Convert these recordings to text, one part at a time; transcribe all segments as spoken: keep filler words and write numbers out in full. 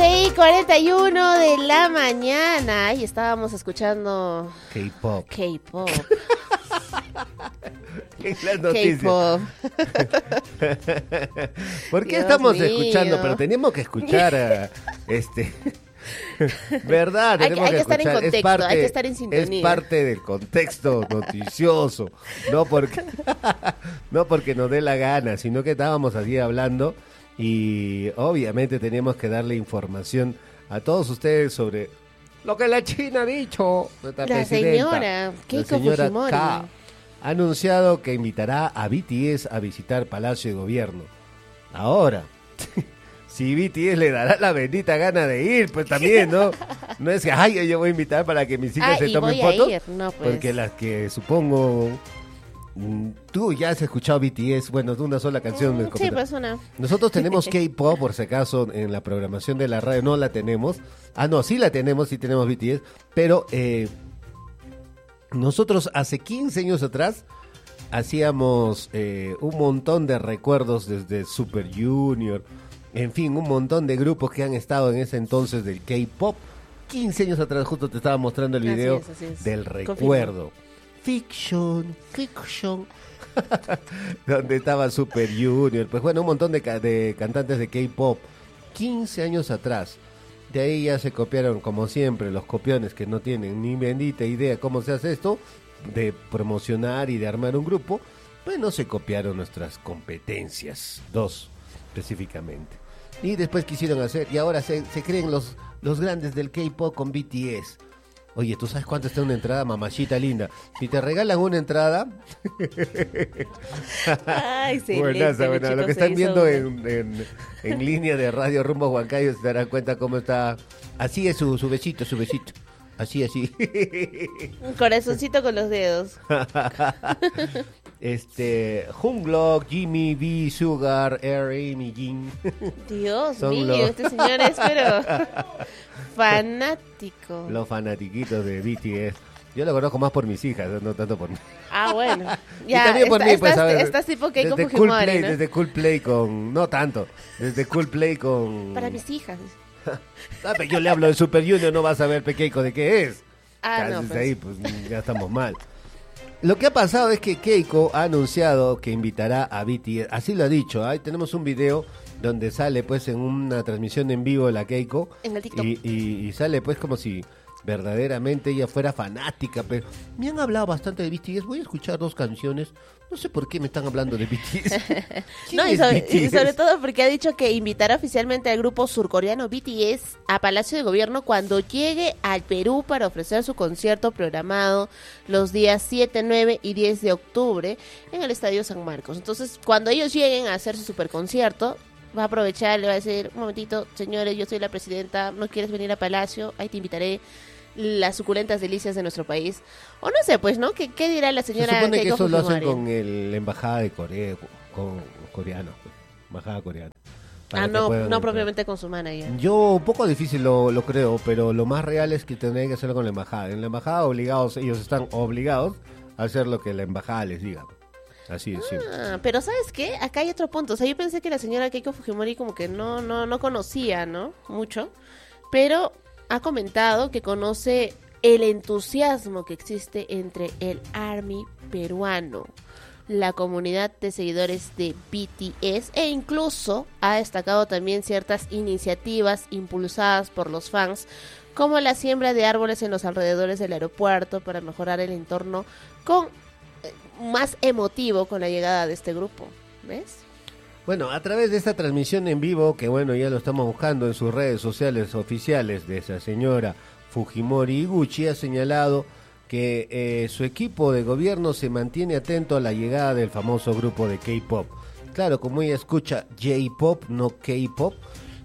y cuarenta y uno de la mañana y estábamos escuchando K-pop. K-pop. K-pop. ¿Por qué Dios estamos mío. escuchando? Pero teníamos que escuchar a este. ¿Verdad? Hay, Tenemos hay que, que estar en contexto, parte, hay que estar en sintonía. Es parte del contexto noticioso, no porque no porque nos dé la gana, sino que estábamos allí hablando y obviamente teníamos que darle información a todos ustedes sobre lo que la China ha dicho. La señora Keiko la señora Fujimori K ha anunciado que invitará a B T S a visitar Palacio de Gobierno. Ahora, si B T S le dará la bendita gana de ir, pues también, ¿no? No es que, ay, yo voy a invitar para que mis hijas ah, se tomen fotos. No, pues. Porque las que supongo... Tú ya has escuchado B T S, bueno, una sola canción. Mm, sí, pues una. Nosotros tenemos K-pop, por si acaso, en la programación de la radio no la tenemos. Ah, no, sí la tenemos, sí tenemos B T S, pero eh, nosotros hace quince años atrás hacíamos eh, un montón de recuerdos desde Super Junior, en fin, un montón de grupos que han estado en ese entonces del K-pop. quince años atrás, justo te estaba mostrando el video así es, así es. del recuerdo. Confirmo. Fiction, fiction, donde estaba Super Junior, pues bueno, un montón de, de cantantes de K-pop, quince años atrás. De ahí ya se copiaron, como siempre, los copiones que no tienen ni bendita idea cómo se hace esto, de promocionar y de armar un grupo, pues no se copiaron nuestras competencias, dos específicamente. Y después quisieron hacer, y ahora se, se creen los, los grandes del K-pop con B T S. Oye, ¿tú sabes cuánto está una entrada, mamachita linda? Si te regalan una entrada... Ay, sí, buenaza, buena. Lo que están viendo en, en, en línea de Radio Rumbo Huancayo se darán cuenta cómo está... Así es su, su besito, su besito. Así, así. Un corazoncito con los dedos. Este, Jungkook, Jimmy, V, Sugar, R, Amy, Jin. Dios Son mío, los... este señor es pero fanático. Los fanatiquitos de B T S. Yo lo conozco más por mis hijas, no tanto por mí. Ah, bueno. Ya, y también por está, mí, pues, estás, a ver, estás tipo Keiko desde Fujimori, cool play, ¿no? Desde Cool Play con... No tanto. Desde Cool Play con... Para mis hijas. Ah, pero yo le hablo de Super Junior, no vas a ver Keiko de qué es. Ah, no, pues. Ahí, pues ya estamos mal. Lo que ha pasado es que Keiko ha anunciado que invitará a B T S, así lo ha dicho, ahí tenemos un video donde sale pues en una transmisión en vivo la Keiko en el TikTok. Y, y, y sale pues como si verdaderamente ella fuera fanática, pero me han hablado bastante de B T S, voy a escuchar dos canciones, no sé por qué me están hablando de B T S. No, y sobre, y sobre todo porque ha dicho que invitará oficialmente al grupo surcoreano B T S a Palacio de Gobierno cuando llegue al Perú para ofrecer su concierto programado los días siete, nueve y diez de octubre en el Estadio San Marcos. Entonces, cuando ellos lleguen a hacer su super concierto, va a aprovechar, le va a decir, un momentito, señores, yo soy la presidenta, ¿no quieres venir a Palacio? Ahí te invitaré. Las suculentas delicias de nuestro país. O no sé, pues, ¿no? ¿Qué, qué dirá la señora Se supone Keiko que eso lo Fujimori? hacen con el, la embajada de Corea, con coreano, embajada coreana. Ah, no, no propiamente con su manager. Yo un poco difícil lo, lo creo, pero lo más real es que tendrían que hacerlo con la embajada. En la embajada obligados, ellos están obligados a hacer lo que la embajada les diga. Así es, sí. Ah, pero ¿sabes qué? Acá hay otro punto. O sea, yo pensé que la señora Keiko Fujimori como que no, no, no conocía, ¿no? Mucho. Pero ha comentado que conoce el entusiasmo que existe entre el ARMY peruano, la comunidad de seguidores de B T S, e incluso ha destacado también ciertas iniciativas impulsadas por los fans, como la siembra de árboles en los alrededores del aeropuerto para mejorar el entorno con eh, más emotivo con la llegada de este grupo. ¿Ves? Bueno, a través de esta transmisión en vivo, que bueno, ya lo estamos buscando en sus redes sociales oficiales de esa señora Fujimori Iguchi, ha señalado que eh, su equipo de gobierno se mantiene atento a la llegada del famoso grupo de K-pop. Claro, como ella escucha J-pop, no K-pop,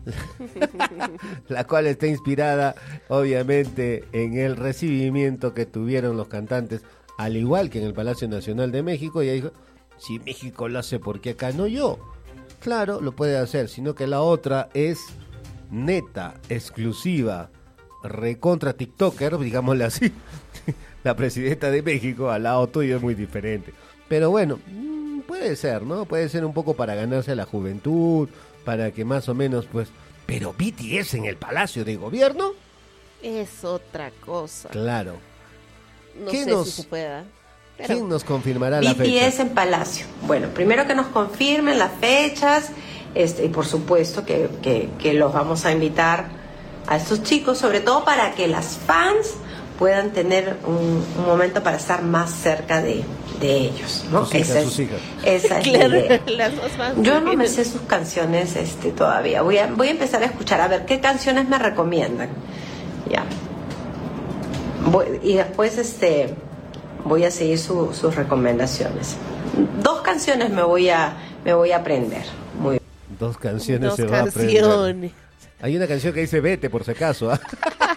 la cual está inspirada obviamente en el recibimiento que tuvieron los cantantes, al igual que en el Palacio Nacional de México. Y ella dijo, si México lo hace, ¿por qué acá no yo? Claro, lo puede hacer, sino que la otra es neta, exclusiva, recontra TikToker, digámosle así. La presidenta de México al lado tuyo es muy diferente. Pero bueno, puede ser, ¿no? Puede ser un poco para ganarse a la juventud, para que más o menos pues Pero B T S en el Palacio de Gobierno, es otra cosa. claro. No ¿Qué sé nos- si se pueda. Pero ¿Quién nos confirmará la B T S fecha? en Palacio. Bueno, primero que nos confirmen las fechas, este, y por supuesto que, que, que los vamos a invitar a estos chicos, sobre todo para que las fans puedan tener un, un momento para estar más cerca de, de ellos, ¿no? Sus hijas, esa sus es, hijas. esa es la claro, idea. las dos más Yo no me pequeñas. sé sus canciones este, todavía. Voy a, voy a empezar a escuchar, a ver qué canciones me recomiendan. Ya. Voy- y después este, voy a seguir su- sus recomendaciones. Dos canciones me voy a, me voy a aprender. Muy bien. Dos canciones Dos se va a aprender. canciones. Hay una canción que dice vete, por si acaso. ¿ah?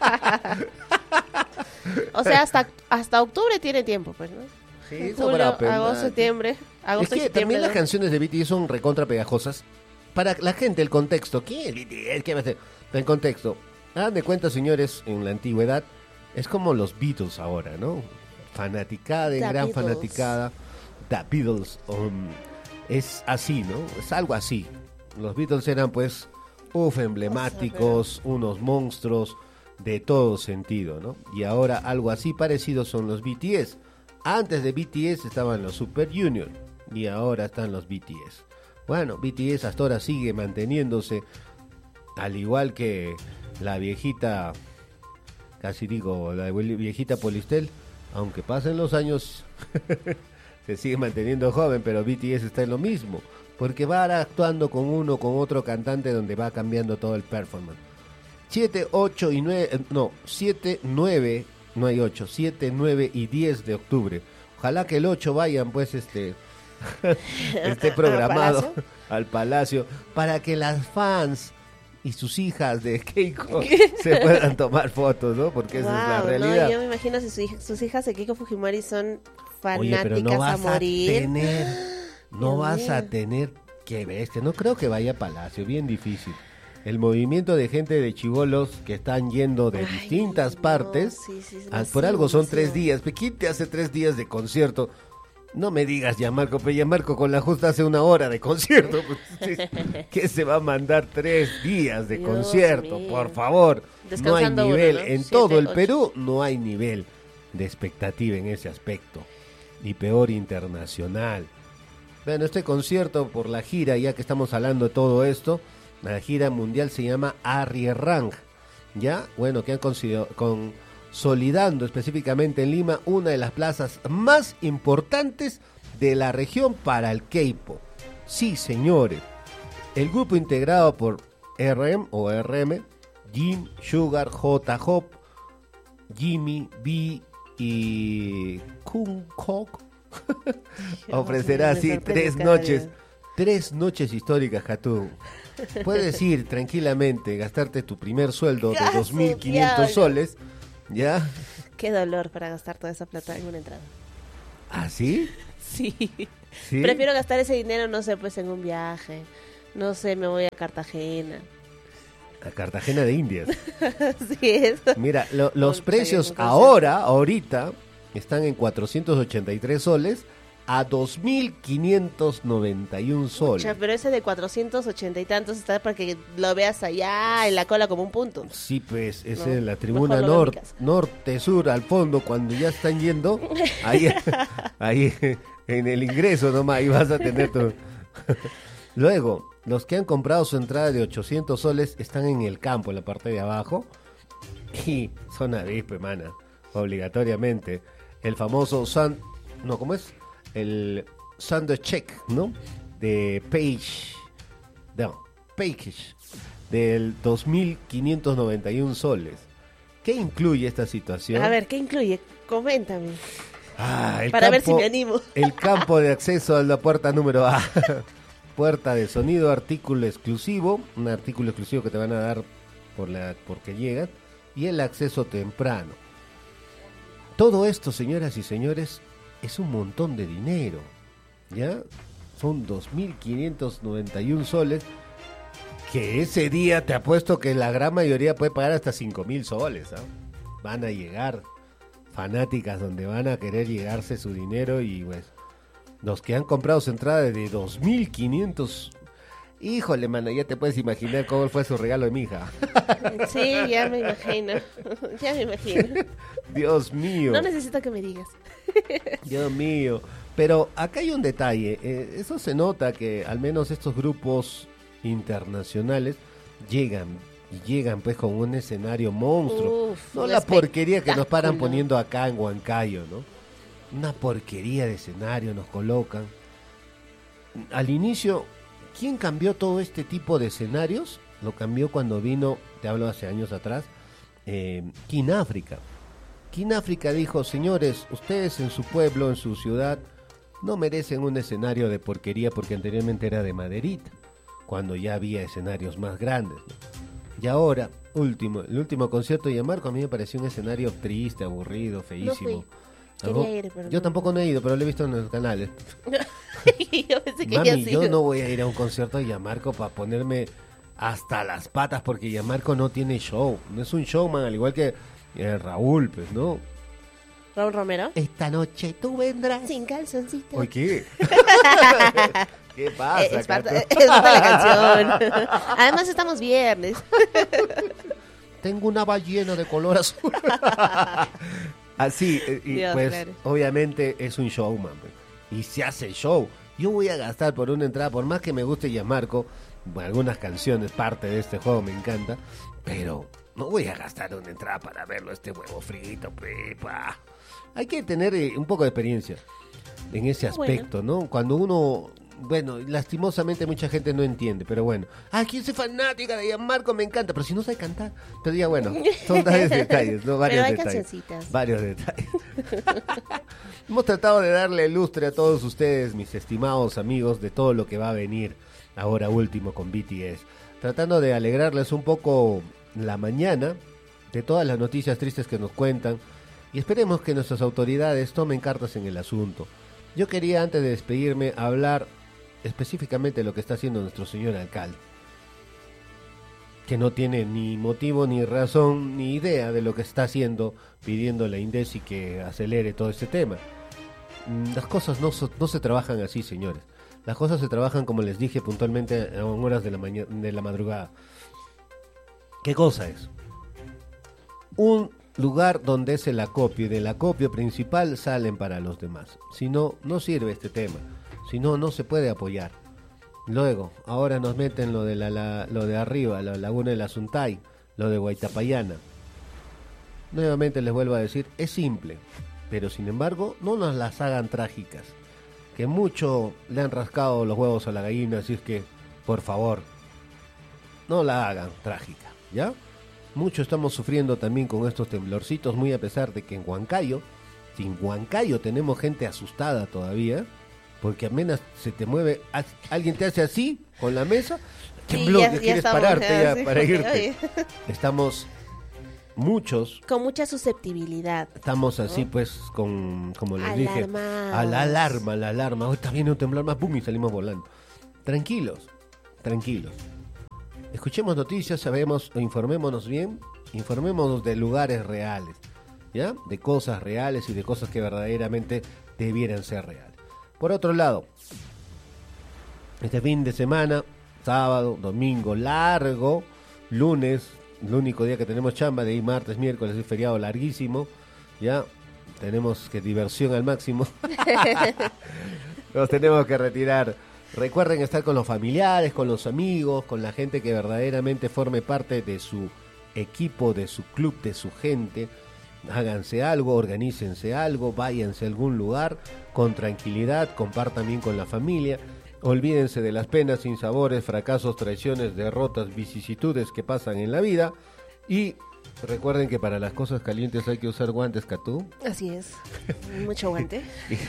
O sea, hasta, hasta octubre tiene tiempo, pues, ¿no? Sí, Julio, sobra, pero agosto, nada. septiembre. Es Agosto y que septiembre. también las ¿no? canciones de B T S son recontra pegajosas. Para la gente, el contexto. ¿Quién es B T S? ¿Qué va a hacer? El contexto. Hagan de cuenta, señores, en la antigüedad, es como los Beatles ahora, ¿no? Fanaticada, The gran Beatles. fanaticada. The Beatles. um, es así, ¿no? Es algo así. Los Beatles eran, pues, uf, emblemáticos, unos monstruos de todo sentido, ¿no? Y ahora algo así parecido son los B T S. Antes de B T S estaban los Super Junior y ahora están los B T S. Bueno, B T S hasta ahora sigue manteniéndose, al igual que la viejita, casi digo, la viejita Polistel, aunque pasen los años, se sigue manteniendo joven, pero B T S está en lo mismo, porque va ahora actuando con uno, con otro cantante donde va cambiando todo el performance. siete, ocho y nueve, eh, no, siete, nueve, no hay ocho, siete, nueve y diez de octubre. Ojalá que el ocho vayan, pues, este, esté programado ¿Al Palacio? al Palacio, para que las fans y sus hijas de Keiko se puedan tomar fotos, ¿no? Porque esa es la Guau, realidad. No, yo me imagino si su hija- sus hijas de Keiko Fujimori son fanáticas Oye, pero no vas a morir. a tener, no Dios vas a mío. tener, qué bestia, no creo que vaya a Palacio, bien difícil. El movimiento de gente de chivolos que están yendo de Ay, distintas no, son sí, sí, es ah, por masivo, algo son masivo. tres días. Pe, ¿quién te hace tres días de concierto? No me digas ya Marco, pero ya Marco con la justa hace una hora de concierto. Pues, ¿qué se va a mandar tres días de Dios concierto? mío. Por favor, no hay Descansando uno, nivel. ¿no? En Siete, todo el ocho. Perú no hay nivel de expectativa en ese aspecto. Y peor internacional. Bueno, este concierto por la gira, ya que estamos hablando de todo esto, la gira mundial se llama Arrierrang, ¿ya? Bueno, que han considerado, consolidando específicamente en Lima una de las plazas más importantes de la región para el K-pop. Sí, señores. El grupo integrado por R M o R M, Jim, Sugar, J-Hop, Jimmy, B y Kungkook ofrecerá Me así sorprende tres cada noches, día. tres noches históricas, Jatú. Puedes ir tranquilamente, gastarte tu primer sueldo de ¡Ah, dos mil su quinientos diablo! soles, ¿ya? Qué dolor para gastar toda esa plata en una entrada. ¿Así? Sí. ¿Sí? Prefiero gastar ese dinero, no sé, pues en un viaje. No sé, me voy a Cartagena. A Cartagena de Indias. Así es. Mira, lo- los Un precios concierto. ahora, ahorita, están en cuatrocientos ochenta y tres soles a dos mil quinientos noventa y un soles. Pucha, pero ese de cuatrocientos ochenta y tantos está para que lo veas allá en la cola como un punto. Sí, pues, es No, en la tribuna mejor lo veo en mi nor- casa. norte-sur, al fondo, cuando ya están yendo, ahí, ahí en el ingreso nomás, ahí vas a tener tu... Luego, los que han comprado su entrada de ochocientos soles están en el campo, en la parte de abajo, y son avispe, mana, obligatoriamente. El famoso Sun... No, ¿cómo es? El Sunday Check, ¿no? De Page... No, Package, del dos mil quinientos noventa y un soles. ¿Qué incluye esta situación? A ver, ¿qué incluye? Coméntame. Ah, el Para ver campo- si me animo. El campo de acceso a la puerta número A. Puerta de sonido, artículo exclusivo, un artículo exclusivo que te van a dar por la porque llegas, y el acceso temprano. Todo esto, señoras y señores, es un montón de dinero, ¿ya? Son dos mil quinientos noventa y un soles, que ese día te apuesto que la gran mayoría puede pagar hasta cinco mil soles, ¿ah? Van a llegar fanáticas donde van a querer llegarse su dinero y pues... Los que han comprado su entrada de dos mil quinientos, Híjole, mano, ya te puedes imaginar cómo fue su regalo de mi hija. Sí, ya me imagino. Ya me imagino. Dios mío. No necesito que me digas. Dios mío. Pero acá hay un detalle. Eh, eso se nota que al menos estos grupos internacionales llegan y llegan pues con un escenario monstruo. Uf, no un la porquería que nos paran espectáculo. poniendo acá en Huancayo, ¿no? Una porquería de escenario nos colocan. Al inicio, ¿quién cambió todo este tipo de escenarios? Lo cambió cuando vino, te hablo hace años atrás, eh, King África. King África dijo, señores, ustedes en su pueblo, en su ciudad, no merecen un escenario de porquería porque anteriormente era de maderita, cuando ya había escenarios más grandes, ¿no? Y ahora, último, el último concierto de Yamarco a mí me pareció un escenario triste, aburrido, feísimo. No fui. ¿Algo? Quería ir, pero Yo no. tampoco no he ido, pero lo he visto en los canales. Yo pensé que ya Mami, sí. yo no voy a ir a un concierto de Yamarco para ponerme hasta las patas porque Yamarco no tiene show. No es un showman, al igual que eh, Raúl, pues, ¿no? Raúl Romero. Esta noche tú vendrás. Sin calzoncito. Oye, ¿qué? ¿Qué pasa, Eh, es, parte, Cato? es parte de la canción. Además estamos viernes. Tengo una ballena de color azul. Así, eh, y Dios, pues claro. obviamente es un showman, pues, y se hace el show. Yo voy a gastar por una entrada, por más que me guste Yamarco, bueno, algunas canciones, parte de este juego me encanta, pero no voy a gastar una entrada para verlo, este huevo frito, pepa. Hay que tener eh, un poco de experiencia en ese aspecto, ¿no? Cuando uno, bueno, lastimosamente mucha gente no entiende, pero bueno, aquí soy fanática de Yamarco, me encanta, pero si no sabe cantar, pero ya bueno, son varios detalles, ¿no? Varios Pero hay detalles. cancioncitas. Varios detalles. Hemos tratado de darle lustre a todos ustedes, mis estimados amigos, de todo lo que va a venir ahora último con B T S, tratando de alegrarles un poco la mañana de todas las noticias tristes que nos cuentan, y esperemos que nuestras autoridades tomen cartas en el asunto. Yo quería, antes de despedirme, hablar específicamente de lo que está haciendo nuestro señor alcalde, que no tiene ni motivo, ni razón, ni idea de lo que está haciendo, pidiendo a la INDECI que acelere todo este tema. Las cosas no, so, no se trabajan así, señores. Las cosas se trabajan, como les dije puntualmente, a horas de la, maña- de la madrugada. ¿Qué cosa es? Un lugar donde es el acopio, y del acopio principal salen para los demás. Si no, no sirve este tema. Si no, no se puede apoyar. Luego, ahora nos meten lo de la, la lo de arriba, la laguna de la Suntay, lo de Guaitapayana. Nuevamente les vuelvo a decir, es simple, pero sin embargo, no nos las hagan trágicas. Que mucho le han rascado los huevos a la gallina, así es que, por favor, no la hagan trágica, ¿ya? Mucho estamos sufriendo también con estos temblorcitos, muy a pesar de que en Huancayo, sin Huancayo tenemos gente asustada todavía, porque apenas se te mueve, alguien te hace así con la mesa, tembló, Sí, ya- ya ya quieres estamos, pararte ya, ya sí. para irte. Oye. Estamos muchos, Con mucha susceptibilidad. estamos así pues con, como les dije, Alarmados. a la alarma, la alarma, ahorita viene un temblor más, pum, y salimos volando. Tranquilos, tranquilos. Escuchemos noticias, sabemos, o informémonos bien, informémonos de lugares reales, ¿ya? De cosas reales y de cosas que verdaderamente debieran ser reales. Por otro lado, este fin de semana, sábado, domingo largo, lunes, el único día que tenemos chamba, de ahí martes, miércoles es feriado larguísimo, ya tenemos que diversión al máximo. Nos tenemos que retirar. Recuerden estar con los familiares, con los amigos, con la gente que verdaderamente forme parte de su equipo, de su club, de su gente. Háganse algo, organícense algo, váyanse a algún lugar con tranquilidad, compartan bien con la familia. Olvídense de las penas, sinsabores, fracasos, traiciones, derrotas, vicisitudes que pasan en la vida. Y recuerden que para las cosas calientes hay que usar guantes, Catú. Así es. Mucho guante.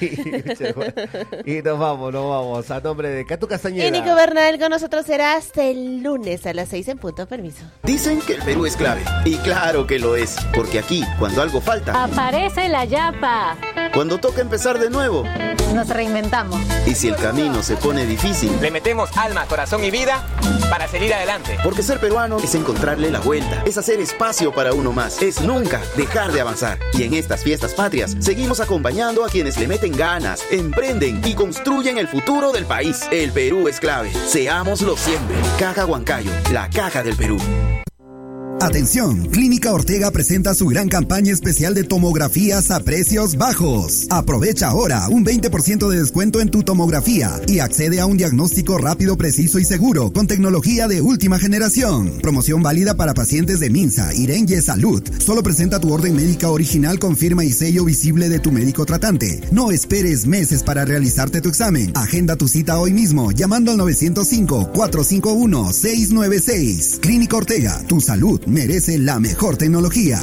Y nos vamos, nos vamos. A nombre de Catú Castañeda. Y Nico Bernal con nosotros será hasta el lunes a las seis en punto. Permiso. Dicen que el Perú es clave. Y claro que lo es. Porque aquí, cuando algo falta, Aparece la yapa. Cuando toca empezar de nuevo, nos reinventamos. Y si el camino se pone difícil, le metemos alma, corazón y vida para seguir adelante. Porque ser peruano es encontrarle la vuelta, es hacer espacio para uno más, es nunca dejar de avanzar. Y en estas fiestas patrias, seguimos acompañando a quienes le meten ganas, emprenden y construyen el futuro del país. El Perú es clave. Seámoslo siempre. Caja Huancayo, la caja del Perú. Atención, Clínica Ortega presenta su gran campaña especial de tomografías a precios bajos. Aprovecha ahora un veinte por ciento de descuento en tu tomografía y accede a un diagnóstico rápido, preciso y seguro con tecnología de última generación. Promoción válida para pacientes de Minsa, Irenye Salud. Solo presenta tu orden médica original con firma y sello visible de tu médico tratante. No esperes meses para realizarte tu examen. Agenda tu cita hoy mismo llamando al nueve cero cinco, cuatro cinco uno, seis nueve seis. Clínica Ortega, tu salud merece la mejor tecnología.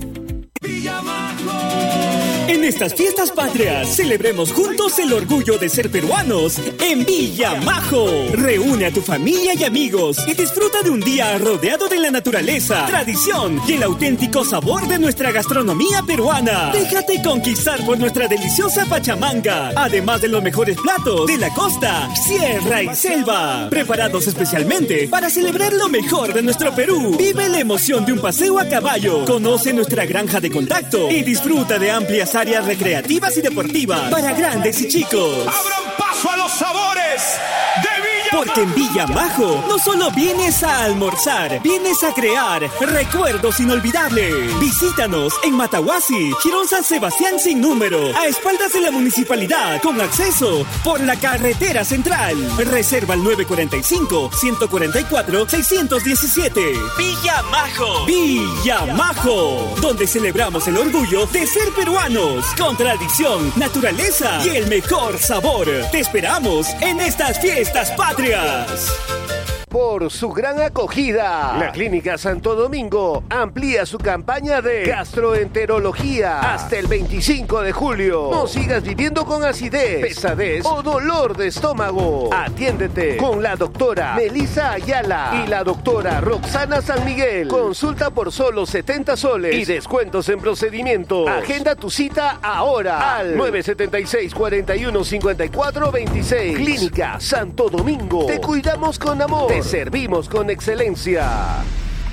En estas fiestas patrias, celebremos juntos el orgullo de ser peruanos en Villa Majo. Reúne a tu familia y amigos y disfruta de un día rodeado de la naturaleza, tradición y el auténtico sabor de nuestra gastronomía peruana. Déjate conquistar por nuestra deliciosa pachamanga, además de los mejores platos de la costa, sierra y selva, preparados especialmente para celebrar lo mejor de nuestro Perú. Vive la emoción de un paseo a caballo, conoce nuestra granja de contacto y disfruta de amplias áreas recreativas y deportivas para grandes y chicos. ¡Abran paso a los sabores de Villa Majo! Porque en Villa Majo no solo vienes a almorzar, vienes a crear recuerdos inolvidables. Visítanos en Matahuasi, Girón San Sebastián sin número, a espaldas de la municipalidad, con acceso por la carretera central. Reserva al nueve cuatro cinco, uno cuatro cuatro, seis uno siete. Villa Majo. Villa Majo, donde celebramos el orgullo de ser peruanos, con tradición, naturaleza y el mejor sabor. Te esperamos en estas fiestas patrias. Por su gran acogida, la Clínica Santo Domingo amplía su campaña de gastroenterología hasta el veinticinco de julio. No sigas viviendo con acidez, pesadez o dolor de estómago. Atiéndete con la doctora Melissa Ayala y la doctora Roxana San Miguel. Consulta por solo setenta soles y descuentos en procedimientos. Agenda tu cita ahora al nueve siete seis, cuatro uno, cinco cuatro dos seis. Clínica Santo Domingo. Te cuidamos con amor. Te servimos con excelencia.